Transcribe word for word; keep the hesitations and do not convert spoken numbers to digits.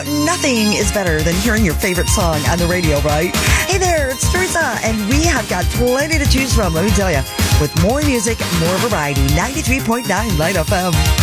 nothing is better than hearing your favorite song on the radio, right? Hey there, it's Teresa, and we have got plenty to choose from, let me tell you. With more music, more variety, ninety-three point nine Light F M.